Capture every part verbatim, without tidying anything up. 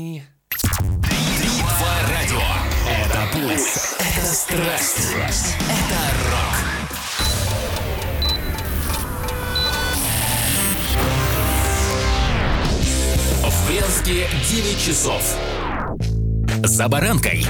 Три-два радио. Это пульс, это страсть, это рок. В Брянске девять часов. За баранкой.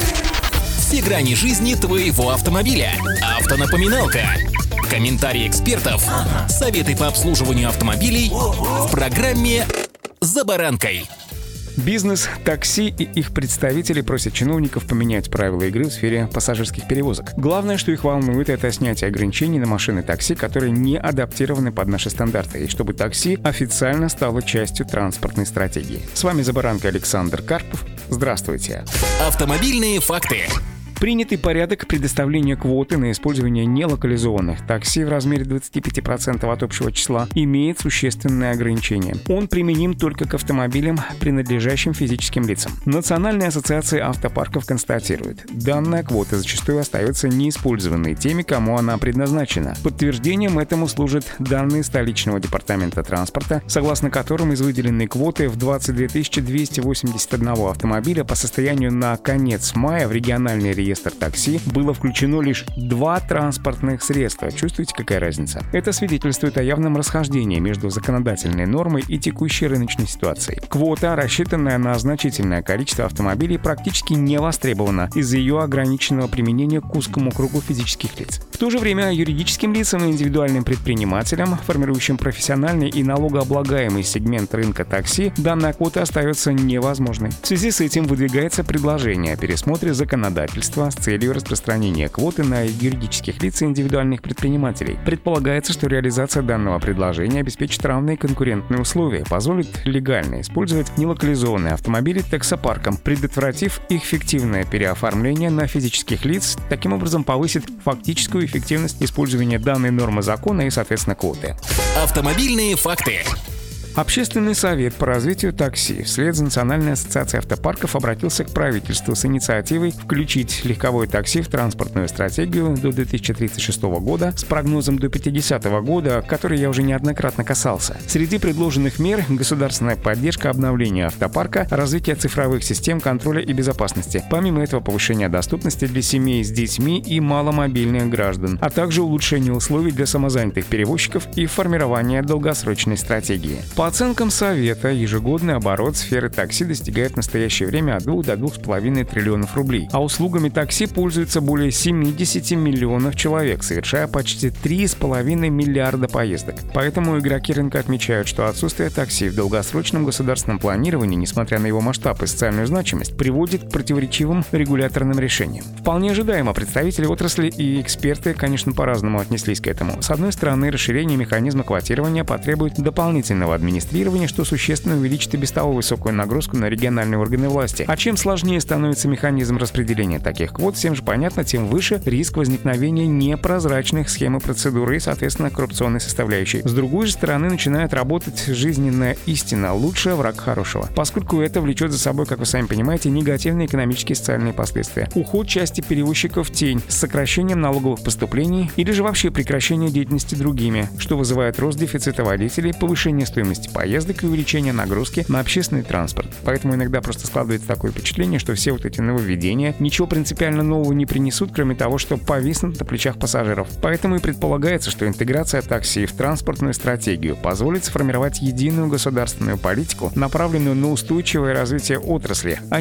Все грани жизни твоего автомобиля. Автонапоминалка. Комментарии экспертов. Советы по обслуживанию автомобилей в программе «За баранкой». Бизнес, такси и их представители просят чиновников поменять правила игры в сфере пассажирских перевозок. Главное, что их волнует, это снятие ограничений на машины такси, которые не адаптированы под наши стандарты, и чтобы такси официально стало частью транспортной стратегии. С вами «За баранкой» Александр Карпов. Здравствуйте. Автомобильные факты. Принятый порядок предоставления квоты на использование нелокализованных такси в размере двадцать пять процентов от общего числа имеет существенные ограничения. Он применим только к автомобилям, принадлежащим физическим лицам. Национальная ассоциация автопарков констатирует, данная квота зачастую остается неиспользованной теми, кому она предназначена. Подтверждением этому служат данные столичного департамента транспорта, согласно которым из выделенной квоты в двадцать две тысячи двести восемьдесят один автомобиля по состоянию на конец мая в региональный реестр реестр такси было включено лишь два транспортных средства. Чувствуете, какая разница? Это свидетельствует о явном расхождении между законодательной нормой и текущей рыночной ситуацией. Квота, рассчитанная на значительное количество автомобилей, практически не востребована из-за ее ограниченного применения к узкому кругу физических лиц. В то же время юридическим лицам и индивидуальным предпринимателям, формирующим профессиональный и налогооблагаемый сегмент рынка такси, данная квота остается невозможной. В связи с этим выдвигается предложение о пересмотре законодательства с целью распространения квоты на юридических лиц и индивидуальных предпринимателей. Предполагается, что реализация данного предложения обеспечит равные конкурентные условия, позволит легально использовать нелокализованные автомобили таксопарком, предотвратив их фиктивное переоформление на физических лиц, таким образом повысит фактическую эффективность использования данной нормы закона и, соответственно, квоты. Автомобильные факты. Общественный совет по развитию такси вслед за Национальной ассоциацией автопарков обратился к правительству с инициативой включить легковое такси в транспортную стратегию до две тысячи тридцать шестого года с прогнозом до пятидесятого года, который я уже неоднократно касался. Среди предложенных мер — государственная поддержка обновления автопарка, развитие цифровых систем контроля и безопасности. Помимо этого, повышение доступности для семей с детьми и маломобильных граждан, а также улучшение условий для самозанятых перевозчиков и формирование долгосрочной стратегии. По оценкам Совета, ежегодный оборот сферы такси достигает в настоящее время от двух до двух с половиной триллионов рублей, а услугами такси пользуются более семьдесят миллионов человек, совершая почти три с половиной миллиарда поездок. Поэтому игроки рынка отмечают, что отсутствие такси в долгосрочном государственном планировании, несмотря на его масштаб и социальную значимость, приводит к противоречивым регуляторным решениям. Вполне ожидаемо, представители отрасли и эксперты, конечно, по-разному отнеслись к этому. С одной стороны, расширение механизма квотирования потребует дополнительного администрирования, что существенно увеличит и без того высокую нагрузку на региональные органы власти. А чем сложнее становится механизм распределения таких квот, всем же понятно, тем выше риск возникновения непрозрачных схем и процедур и, соответственно, коррупционной составляющей. С другой же стороны, начинает работать жизненная истина: лучший враг хорошего. Поскольку это влечет за собой, как вы сами понимаете, негативные экономические и социальные последствия. Уход части перевозчиков в тень с сокращением налоговых поступлений или же вообще прекращение деятельности другими, что вызывает рост дефицита водителей, повышение стоимости поездок и увеличение нагрузки на общественный транспорт. Поэтому иногда просто складывается такое впечатление, что все вот эти нововведения ничего принципиально нового не принесут, кроме того, что повиснут на плечах пассажиров. Поэтому и предполагается, что интеграция такси в транспортную стратегию позволит сформировать единую государственную политику, направленную на устойчивое развитие отрасли, а